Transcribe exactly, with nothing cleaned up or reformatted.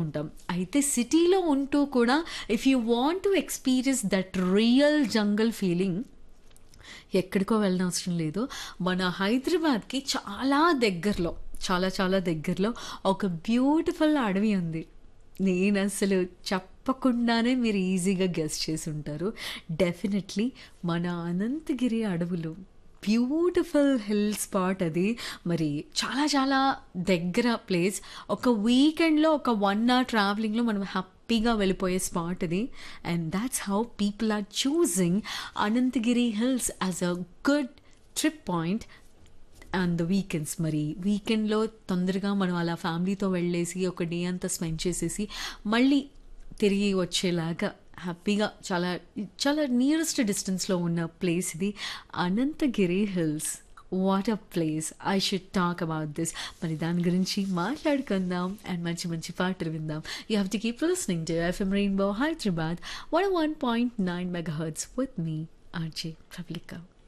ఉంటాం. అయితే సిటీలో ఉంటూ కూడా if you want to experience that real jungle feeling ఎక్కడికో వెళ్ళనవసరం లేదు. మన హైదరాబాద్‌కి చాలా దగ్గరలో, చాలా చాలా దగ్గరలో ఒక బ్యూటిఫుల్ అడవి ఉంది. నేనసలు చెప్పకుండానే మీరు ఈజీగా గెస్ చేసుంటారు. డెఫినెట్‌లీ మన అనంతగిరి అడవులు. బ్యూటిఫుల్ హిల్ స్పాట్ అది. మరి చాలా చాలా దగ్గర ప్లేస్. ఒక వీకెండ్‌లో ఒక వన్ అవర్ ట్రావెలింగ్‌లో మనం హ్యాపీగా వెళ్ళిపోయే స్పాట్ ఇది. And that's how people are choosing Anantagiri hills as a good trip point on the weekends. మరి వీకెండ్‌లో తొందరగా మనం అలా ఫ్యామిలీతో వెళ్ళేసి ఒక డే అంతా స్పెండ్ చేసేసి మళ్ళీ తిరిగి వచ్చేలాగా హ్యాపీగా చాలా చాలా నియరెస్ట్ డిస్టెన్స్‌లో ఉన్న ప్లేస్ ఇది Anantagiri hills. What a place! I should talk about this. మరి దాని గురించి మాట్లాడుకుందాం అండ్ మంచి మంచి పాటలు విందాం. You have to keep listening to FM rainbow Hyderabad one one point nine megahertz with me RJ Pravalika.